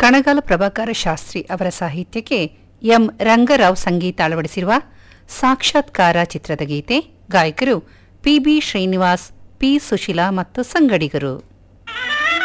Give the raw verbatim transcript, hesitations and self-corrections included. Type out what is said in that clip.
ಕಣಗಾಲ ಪ್ರಭಾಕರ ಶಾಸ್ತ್ರಿ ಅವರ ಸಾಹಿತ್ಯಕ್ಕೆ ಎಂ ರಂಗರಾವ್ ಸಂಗೀತ ಅಳವಡಿಸಿರುವ ಸಾಕ್ಷಾತ್ಕಾರ ಚಿತ್ರದ ಗೀತೆ. ಗಾಯಕರು P B Srinivas, P Sushila ಮತ್ತು ಸಂಗಡಿಗರು.